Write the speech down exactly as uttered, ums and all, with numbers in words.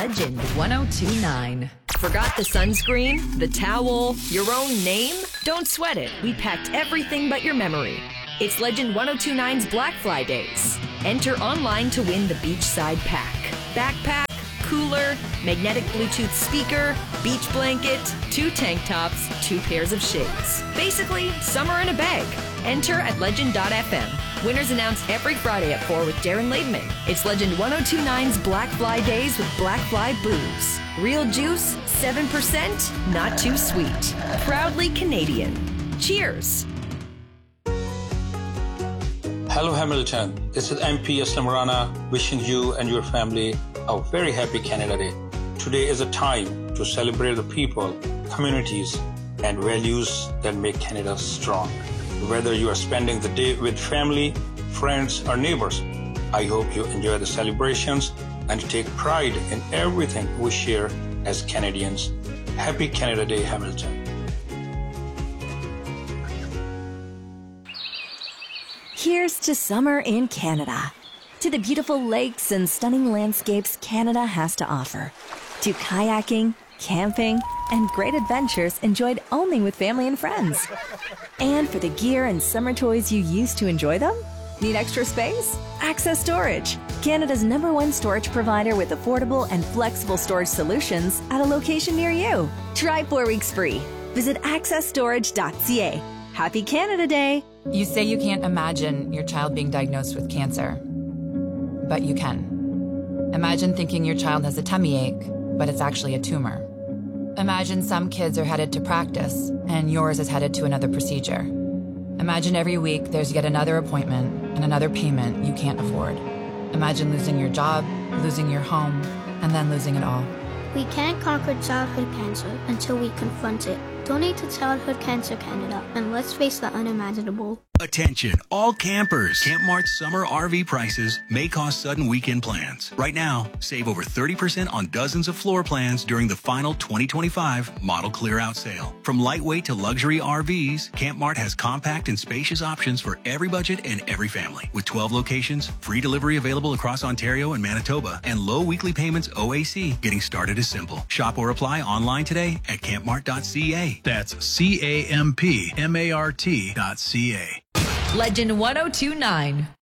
Legend one oh two nine. Forgot the sunscreen, the towel, your own name? Don't sweat it. We packed everything but your memory. It's Legend one oh two nine's Black Fly Days. Enter online to win the beachside pack. Backpack, cooler, magnetic Bluetooth speaker, beach blanket, two tank tops, two pairs of shades. Basically, summer in a bag. Enter at legend dot f m. Winners announced every Friday at four with Darren Laidman. It's Legend one oh two nine's Black Fly Days with Black Fly Booze. Real juice, seven percent, not too sweet. Proudly Canadian. Cheers. Hello Hamilton, this is M P Aslam Rana wishing you and your family a very happy Canada Day. Today is a time to celebrate the people, communities, and values that make Canada strong. Whether you are spending the day with family, friends, or neighbors, I hope you enjoy the celebrations and take pride in everything we share as Canadians. Happy Canada Day, Hamilton. Here's to summer in Canada. To the beautiful lakes and stunning landscapes Canada has to offer. To kayaking, camping, and great adventures enjoyed only with family and friends. And for the gear and summer toys you use to enjoy them? Need extra space? Access Storage, Canada's number one storage provider with affordable and flexible storage solutions at a location near you. Try four weeks free. Visit access storage dot c a. Happy Canada Day! You say you can't imagine your child being diagnosed with cancer, but you can. Imagine thinking your child has a tummy ache, but it's actually a tumor. Imagine some kids are headed to practice, and yours is headed to another procedure. Imagine every week there's yet another appointment and another payment you can't afford. Imagine losing your job, losing your home, and then losing it all. We can't conquer childhood cancer until we confront it. Donate to Childhood Cancer Canada, and let's face the unimaginable. Attention, all campers. Camp Mart's summer R V prices may cause sudden weekend plans. Right now, save over thirty percent on dozens of floor plans during the final twenty twenty-five model clear-out sale. From lightweight to luxury R Vs, Camp Mart has compact and spacious options for every budget and every family. With twelve locations, free delivery available across Ontario and Manitoba, and low weekly payments O A C, getting started is simple. Shop or apply online today at camp mart dot c a. That's C A M P M A R T dot C A. Legend one oh two nine.